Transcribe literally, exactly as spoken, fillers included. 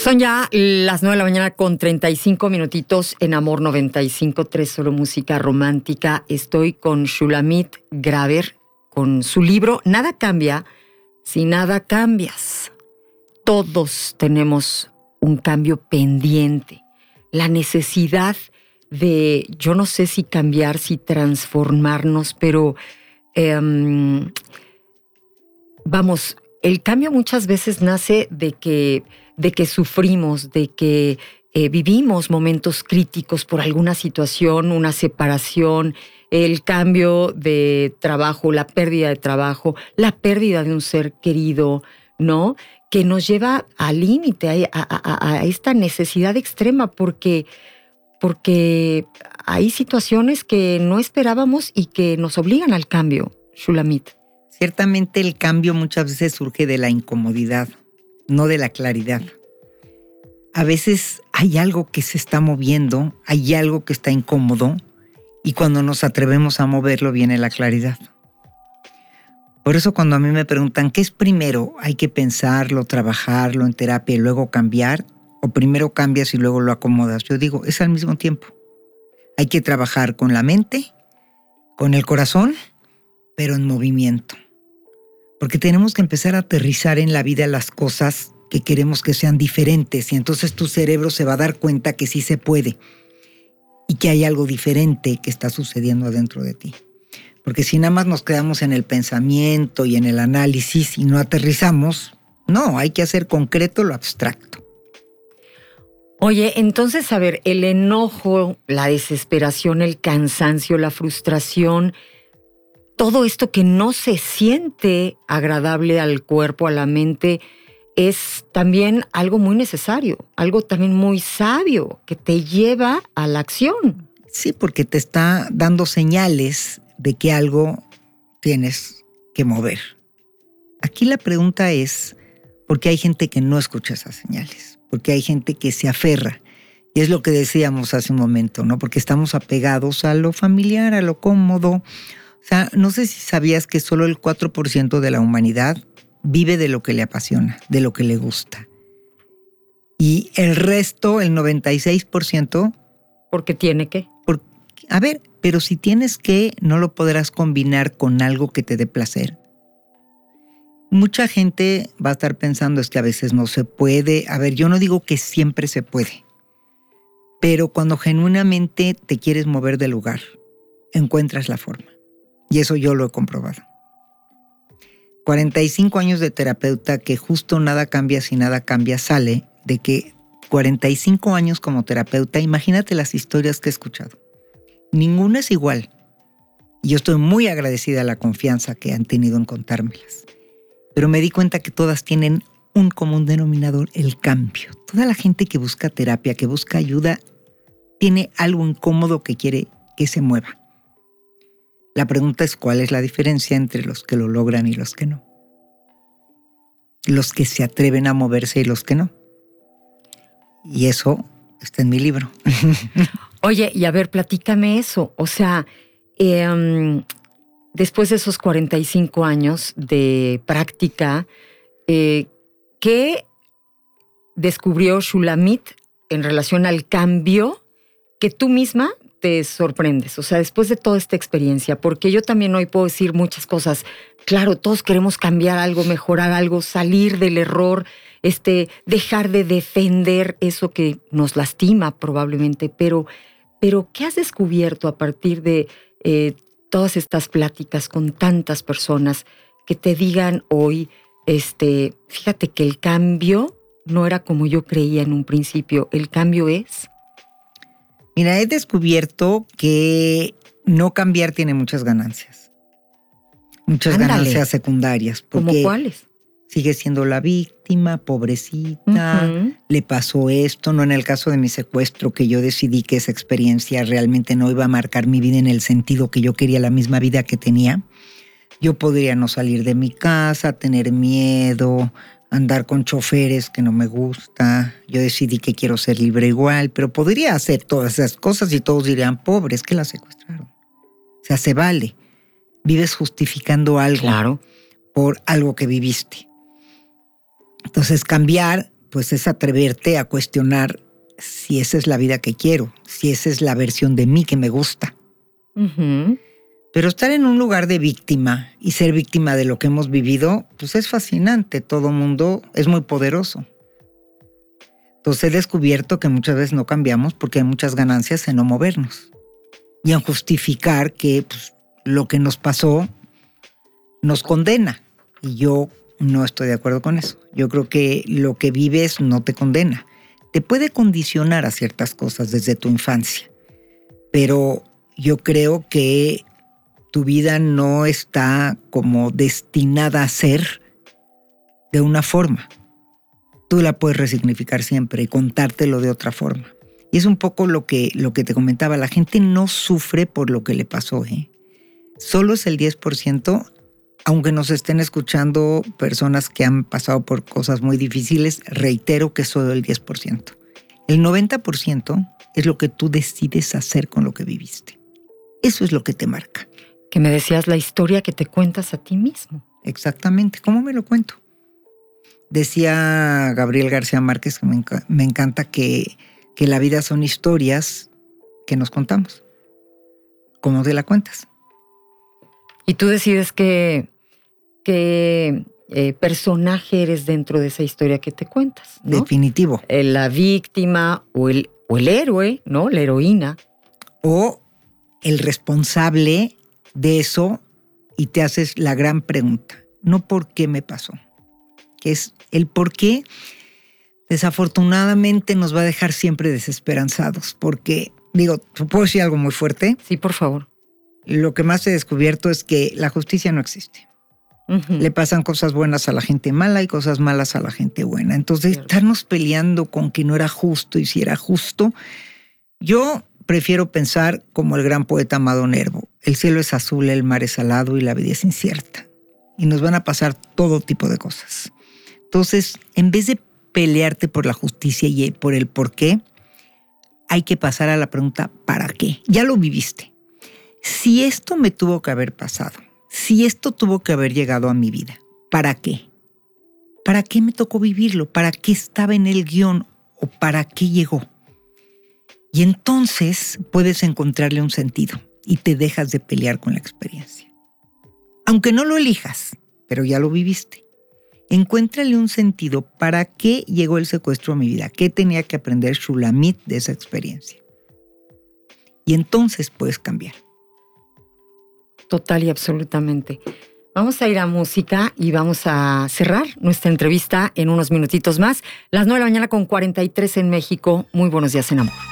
Son ya las nueve de la mañana con treinta y cinco minutitos en Amor noventa y cinco punto tres, solo música romántica. Estoy con Shulamit Graber, con su libro Nada cambia si nada cambias. Todos tenemos un cambio pendiente. La necesidad de, yo no sé si cambiar, si transformarnos, pero eh, vamos, el cambio muchas veces nace de que, de que sufrimos, de que eh, vivimos momentos críticos por alguna situación, una separación, el cambio de trabajo, la pérdida de trabajo, la pérdida de un ser querido, ¿no? Que nos lleva al límite, a, a, a esta necesidad extrema, porque, porque hay situaciones que no esperábamos y que nos obligan al cambio, Shulamit. Ciertamente el cambio muchas veces surge de la incomodidad, no de la claridad. A veces hay algo que se está moviendo, hay algo que está incómodo, y cuando nos atrevemos a moverlo viene la claridad. Por eso cuando a mí me preguntan, ¿qué es primero? ¿Hay que pensarlo, trabajarlo en terapia y luego cambiar? ¿O primero cambias y luego lo acomodas? Yo digo, es al mismo tiempo. Hay que trabajar con la mente, con el corazón, pero en movimiento. Porque tenemos que empezar a aterrizar en la vida las cosas que queremos que sean diferentes, y entonces tu cerebro se va a dar cuenta que sí se puede y que hay algo diferente que está sucediendo adentro de ti. Porque si nada más nos quedamos en el pensamiento y en el análisis y no aterrizamos, no, hay que hacer concreto lo abstracto. Oye, entonces, a ver, el enojo, la desesperación, el cansancio, la frustración, todo esto que no se siente agradable al cuerpo, a la mente, es también algo muy necesario, algo también muy sabio, que te lleva a la acción. Sí, porque te está dando señales de que algo tienes que mover. Aquí la pregunta es, ¿por qué hay gente que no escucha esas señales? Porque hay gente que se aferra. Y es lo que decíamos hace un momento, ¿no? Porque estamos apegados a lo familiar, a lo cómodo. O sea, no sé si sabías que solo el cuatro por ciento de la humanidad vive de lo que le apasiona, de lo que le gusta. Y el resto, el noventa y seis por ciento... ¿Porque tiene que? Por, a ver, pero si tienes que, no lo podrás combinar con algo que te dé placer. Mucha gente va a estar pensando, es que a veces no se puede. A ver, yo no digo que siempre se puede. Pero cuando genuinamente te quieres mover del lugar, encuentras la forma. Y eso yo lo he comprobado. cuarenta y cinco años de terapeuta, que justo Nada cambia si nada cambia, sale de que cuarenta y cinco años como terapeuta, imagínate las historias que he escuchado. Ninguna es igual. Y yo estoy muy agradecida a la confianza que han tenido en contármelas. Pero me di cuenta que todas tienen un común denominador, el cambio. Toda la gente que busca terapia, que busca ayuda, tiene algo incómodo que quiere que se mueva. La pregunta es, ¿cuál es la diferencia entre los que lo logran y los que no? Los que se atreven a moverse y los que no. Y eso está en mi libro. Oye, y a ver, platícame eso. O sea, eh, después de esos cuarenta y cinco años de práctica, eh, ¿qué descubrió Shulamit en relación al cambio que tú misma te sorprendes? O sea, después de toda esta experiencia, porque yo también hoy puedo decir muchas cosas. Claro, todos queremos cambiar algo, mejorar algo, salir del error, este, dejar de defender eso que nos lastima probablemente, pero, pero ¿qué has descubierto a partir de eh, todas estas pláticas con tantas personas que te digan hoy, este, fíjate que el cambio no era como yo creía en un principio, el cambio es... Mira, he descubierto que no cambiar tiene muchas ganancias. Muchas Ándale. ganancias secundarias. ¿Cómo cuáles? Sigue siendo la víctima, pobrecita, uh-huh. Le pasó esto, no en el caso de mi secuestro, que yo decidí que esa experiencia realmente no iba a marcar mi vida en el sentido que yo quería la misma vida que tenía. Yo podría no salir de mi casa, tener miedo, andar con choferes que no me gusta. Yo decidí que quiero ser libre igual, pero podría hacer todas esas cosas y todos dirían, pobre, es que la secuestraron. O sea, se vale. Vives justificando algo, claro, por algo que viviste. Entonces, cambiar pues es atreverte a cuestionar si esa es la vida que quiero, si esa es la versión de mí que me gusta. Uh-huh. Pero estar en un lugar de víctima y ser víctima de lo que hemos vivido, pues es fascinante. Todo mundo es muy poderoso. Entonces he descubierto que muchas veces no cambiamos porque hay muchas ganancias en no movernos y en justificar que pues, lo que nos pasó nos condena. Y yo no estoy de acuerdo con eso. Yo creo que lo que vives no te condena. Te puede condicionar a ciertas cosas desde tu infancia, pero yo creo que tu vida no está como destinada a ser de una forma. Tú la puedes resignificar siempre y contártelo de otra forma. Y es un poco lo que, lo que te comentaba. La gente no sufre por lo que le pasó, ¿eh? Solo es el diez por ciento, aunque nos estén escuchando personas que han pasado por cosas muy difíciles, reitero que es solo el diez por ciento. El noventa por ciento es lo que tú decides hacer con lo que viviste. Eso es lo que te marca. Que me decías la historia que te cuentas a ti mismo. Exactamente. ¿Cómo me lo cuento? Decía Gabriel García Márquez, que me, enc- me encanta, que, que la vida son historias que nos contamos. ¿Cómo te la cuentas? Y tú decides qué, qué eh, personaje eres dentro de esa historia que te cuentas, ¿no? Definitivo. Eh, La víctima o el, o el héroe, ¿no? La heroína. O el responsable de eso y te haces la gran pregunta. No por qué me pasó. Que es el por qué, desafortunadamente nos va a dejar siempre desesperanzados. Porque, digo, ¿puedo decir algo muy fuerte? Sí, por favor. Lo que más he descubierto es que la justicia no existe. Uh-huh. Le pasan cosas buenas a la gente mala y cosas malas a la gente buena. Entonces, Cierto. estarnos peleando con que no era justo y si era justo, yo prefiero pensar como el gran poeta Amado Nervo. El cielo es azul, el mar es salado y la vida es incierta. Y nos van a pasar todo tipo de cosas. Entonces, en vez de pelearte por la justicia y por el por qué, hay que pasar a la pregunta ¿para qué? Ya lo viviste. Si esto me tuvo que haber pasado, si esto tuvo que haber llegado a mi vida, ¿para qué? ¿Para qué me tocó vivirlo? ¿Para qué estaba en el guión? ¿O para qué llegó? Y entonces puedes encontrarle un sentido y te dejas de pelear con la experiencia. Aunque no lo elijas, pero ya lo viviste. Encuéntrale un sentido. ¿Para qué llegó el secuestro a mi vida? ¿Qué tenía que aprender Shulamit de esa experiencia? Y entonces puedes cambiar. Total y absolutamente. Vamos a ir a música y vamos a cerrar nuestra entrevista en unos minutitos más. Las nueve de la mañana con cuarenta y tres en México. Muy buenos días en amor.